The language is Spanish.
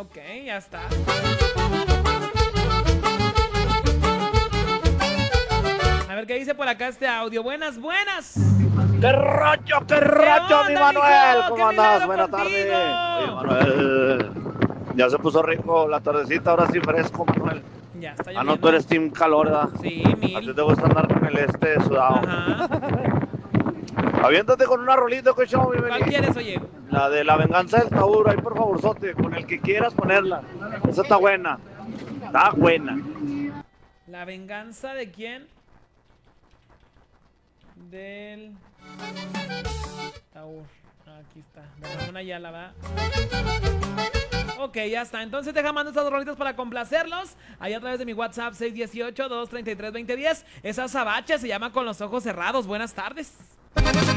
Ok, ya está. A ver qué dice por acá este audio. Buenas. ¡Qué rollo, mi Manuel! ¿Cómo andas? Buena tarde. Oye, Manuel, ya se puso rico la tardecita, ahora sí fresco, Manuel. Ya está Ah, lloviendo. no, tú eres team calor, ¿verdad? Sí, A ti 1000. te gusta andar con el sudado. Ajá. Aviéntate con una rolita, que show, mi ¿Cuál Meli. quieres, oye? La de La Venganza del Tauro, ahí por favorzote, con el que quieras ponerla. Esa está buena. Está buena. ¿La venganza de quién? Del Taur. Aquí está. De Ramón Ayala, ¿va? Ok, ya está. Entonces deja mando estas rolitas para complacerlos. Ahí a través de mi WhatsApp 618-233-2010. Esa sabacha se llama Con los ojos cerrados. Buenas tardes.